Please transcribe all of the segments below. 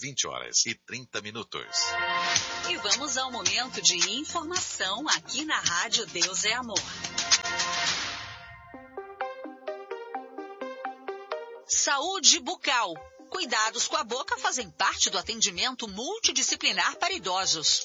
20h30. E vamos ao momento de informação aqui na Rádio Deus é Amor. Saúde bucal. Cuidados com a boca fazem parte do atendimento multidisciplinar para idosos.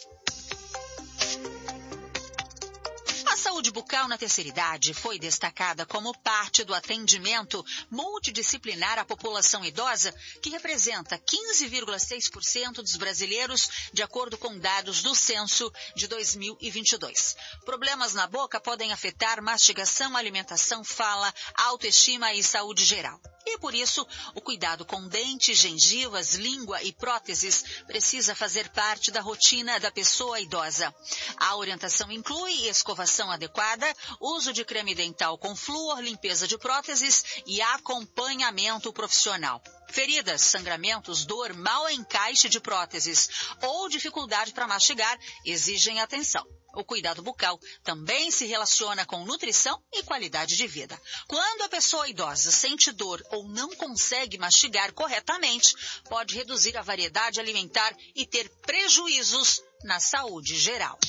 A saúde bucal na terceira idade foi destacada como parte do atendimento multidisciplinar à população idosa, que representa 15,6% dos brasileiros, de acordo com dados do censo de 2022. Problemas na boca podem afetar mastigação, alimentação, fala, autoestima e saúde geral. E por isso, o cuidado com dentes, gengivas, língua e próteses precisa fazer parte da rotina da pessoa idosa. A orientação inclui escovação adequada, uso de creme dental com flúor, limpeza de próteses e acompanhamento profissional. Feridas, sangramentos, dor, mau encaixe de próteses ou dificuldade para mastigar exigem atenção. O cuidado bucal também se relaciona com nutrição e qualidade de vida. Quando a pessoa idosa sente dor ou não consegue mastigar corretamente, pode reduzir a variedade alimentar e ter prejuízos na saúde geral.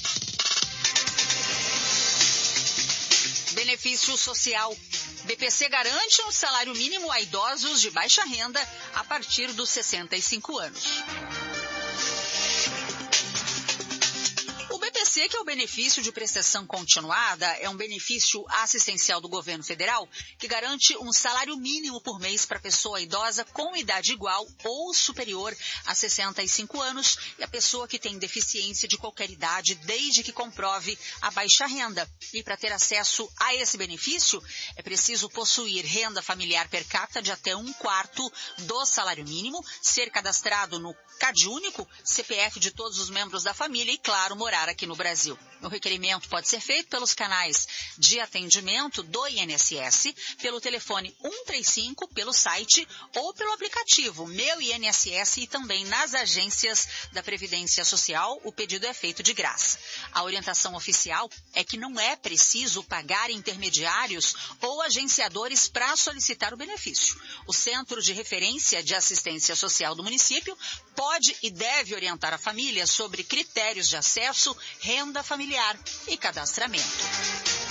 Benefício social. BPC garante um salário mínimo a idosos de baixa renda a partir dos 65 anos. O BPC, que é o benefício de prestação continuada, é um benefício assistencial do governo federal que garante um salário mínimo por mês para a pessoa idosa com idade igual ou superior a 65 anos e a pessoa que tem deficiência de qualquer idade, desde que comprove a baixa renda. E para ter acesso a esse benefício, é preciso possuir renda familiar per capita de até 1/4 do salário mínimo, ser cadastrado no CadÚnico, CPF de todos os membros da família e, claro, morar aqui no Brasil. O requerimento pode ser feito pelos canais de atendimento do INSS, pelo telefone 135, pelo site ou pelo aplicativo Meu INSS e também nas agências da Previdência Social. O pedido é feito de graça. A orientação oficial é que não é preciso pagar intermediários ou agenciadores para solicitar o benefício. O Centro de Referência de Assistência Social do município pode e deve orientar a família sobre critérios de acesso, renda familiar e cadastramento.